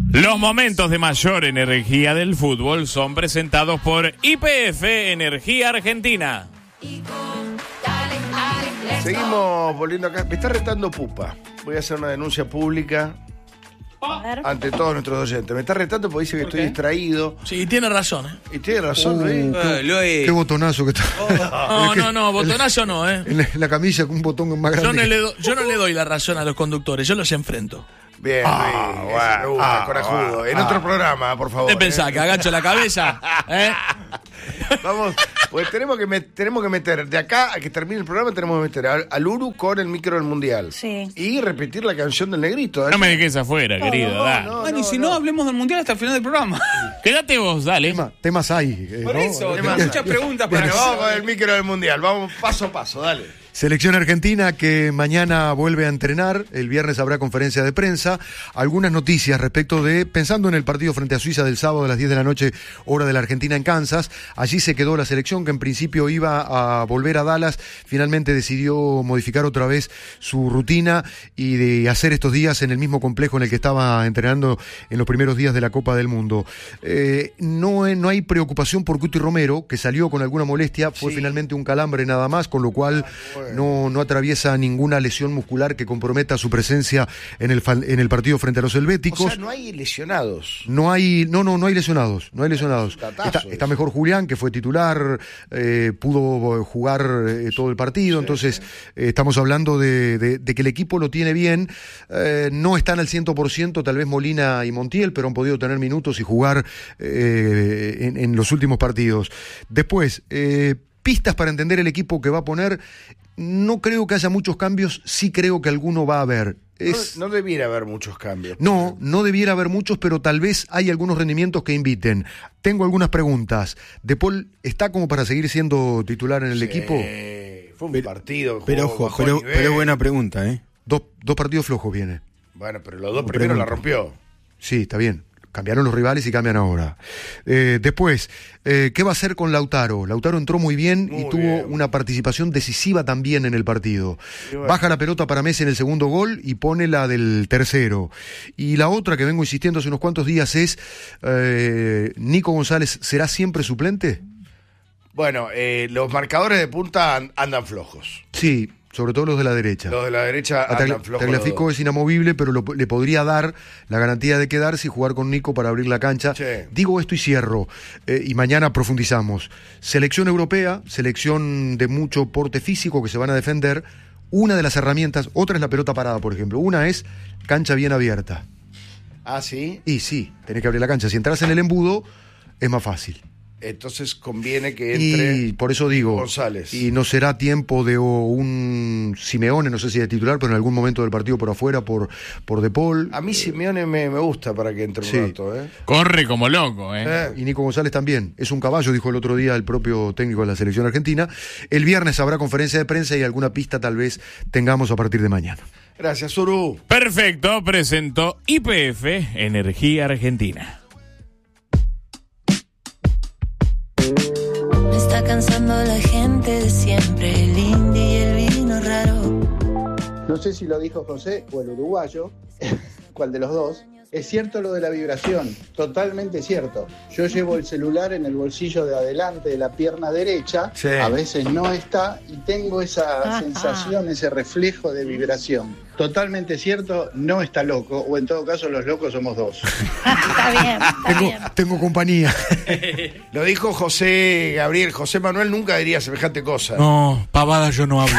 Los momentos de mayor energía del fútbol son presentados por YPF Energía Argentina. Seguimos volviendo acá. Me está retando Pupa. Voy a hacer una denuncia pública ante todos nuestros oyentes. Me está retando porque dice que estoy distraído. Sí, tiene razón, Y tiene razón, ¿eh? Qué botonazo que está. No, botonazo no, En la camisa con un botón más grande. Yo no le doy la razón a los conductores, yo los enfrento. Bien, Luis. Me gusta, corajudo. En otro programa, por favor. ¿Te pensás que agacho la cabeza? Vamos, pues tenemos que meter, de acá a que termine el programa, tenemos que meter al Uru con el micro del Mundial. Sí. Y repetir la canción del Negrito. No me dejes afuera, querido. Dale. Bueno, y si no, hablemos del Mundial hasta el final del programa. Quédate vos, dale. Temas hay. Por ¿no? eso, tengo muchas preguntas para Bueno, vamos con el micro del Mundial. Vamos paso a paso, dale. Selección Argentina que mañana vuelve a entrenar, el viernes habrá conferencia de prensa, algunas noticias respecto de, pensando en el partido frente a Suiza del sábado a las 10 de la noche, hora de la Argentina en Kansas, allí se quedó la selección que en principio iba a volver a Dallas, finalmente decidió modificar otra vez su rutina y de hacer estos días en el mismo complejo en el que estaba entrenando en los primeros días de la Copa del Mundo. No hay preocupación por Cuti Romero, que salió con alguna molestia, fue finalmente un calambre nada más, con lo cual no atraviesa ninguna lesión muscular que comprometa su presencia en el partido frente a los helvéticos. O sea, no hay lesionados. No hay lesionados. Está mejor Julián, que fue titular, pudo jugar todo el partido, entonces estamos hablando de que el equipo lo tiene bien. No están al 100%, tal vez Molina y Montiel, pero han podido tener minutos y jugar en los últimos partidos. Después, pistas para entender el equipo que va a poner. No creo que haya muchos cambios, sí creo que alguno va a haber. No debiera haber muchos cambios. No debiera haber muchos, pero tal vez hay algunos rendimientos que inviten. Tengo algunas preguntas. ¿De Paul está como para seguir siendo titular en el equipo? Fue un partido. Pero ojo, pero buena pregunta, ¿eh? Dos partidos flojos viene. Bueno, pero los dos primeros la rompió. Sí, está bien. Cambiaron los rivales y cambian ahora. Después, ¿qué va a hacer con Lautaro? Lautaro entró muy bien y tuvo una participación decisiva también en el partido. Baja la pelota para Messi en el segundo gol y pone la del tercero. Y la otra que vengo insistiendo hace unos cuantos días es, ¿Nico González será siempre suplente? Bueno, los marcadores de punta andan flojos. Sí, sobre todo los de la derecha. Los de la derecha andan flojos. Tagliafico es inamovible, pero le podría dar la garantía de quedarse y jugar con Nico para abrir la cancha. Sí. Digo esto y cierro, y mañana profundizamos. Selección europea, selección de mucho porte físico que se van a defender. Una de las herramientas, otra es la pelota parada, por ejemplo. Una es cancha bien abierta. ¿Ah, sí? Y sí, tenés que abrir la cancha. Si entras en el embudo, es más fácil. Entonces conviene que entre y por eso digo, González. Y no será tiempo de un Simeone, no sé si de titular, pero en algún momento del partido por afuera, por De Paul. A mí Simeone me gusta para que entre un rato, Corre como loco, Y Nico González también. Es un caballo, dijo el otro día el propio técnico de la selección argentina. El viernes habrá conferencia de prensa y alguna pista tal vez tengamos a partir de mañana. Gracias, Uru. Perfecto, presentó YPF Energía Argentina. Me está cansando la gente de siempre, el indie y el vino raro. No sé si lo dijo José o el uruguayo, cuál de los dos. Es cierto lo de la vibración, totalmente cierto. Yo llevo el celular en el bolsillo de adelante de la pierna derecha, sí. A veces no está y tengo esa sensación, ese reflejo de vibración. Totalmente cierto, no está loco, o en todo caso los locos somos dos. Está bien. Tengo compañía. Lo dijo José Gabriel. José Manuel nunca diría semejante cosa. No, pavada yo no hablo.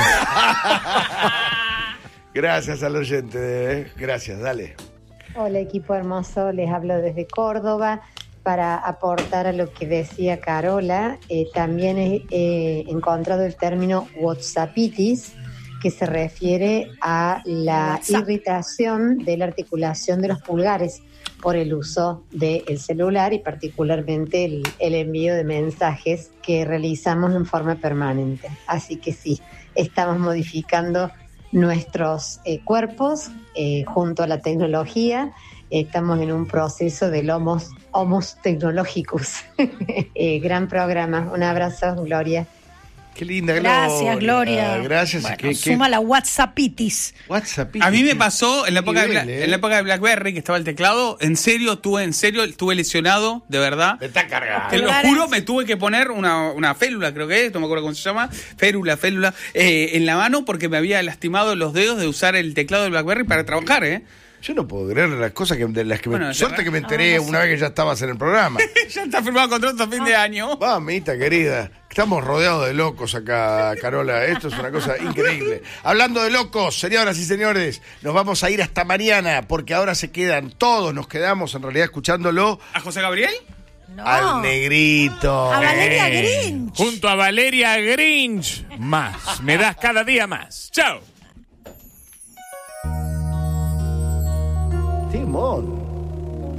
Gracias al oyente, Gracias, dale. Hola equipo hermoso, les hablo desde Córdoba para aportar a lo que decía Carola. También he encontrado el término WhatsAppitis, que se refiere a la irritación de la articulación de los pulgares por el uso del celular y particularmente el envío de mensajes que realizamos en forma permanente. Así que sí, estamos modificando nuestros cuerpos junto a la tecnología. Estamos en un proceso del Homos Technologicus. Gran programa. Un abrazo, Gloria. Qué linda, Gracias, Gloria. Gracias. Bueno, suma la WhatsAppitis. A mí me pasó en la época, Nivel, en la época de BlackBerry, que estaba el teclado, estuve lesionado, de verdad. Me está cargando. Te lo juro, me tuve que poner una férula, creo que es, no me acuerdo cómo se llama, férula, en la mano porque me había lastimado los dedos de usar el teclado de BlackBerry para trabajar, Yo no puedo creer las cosas de las que Bueno, suerte que me enteré una vez que ya estabas en el programa. Ya está firmado contrato a fin de año. Mamita querida, estamos rodeados de locos acá, Carola. Esto es una cosa increíble. Hablando de locos, señoras y señores, nos vamos a ir hasta mañana porque ahora se quedan todos, nos quedamos en realidad escuchándolo. ¿A José Gabriel? No. Al negrito. A Valeria Grinch. Junto a Valeria Grinch. Más. Me das cada día más. Chao. Timón.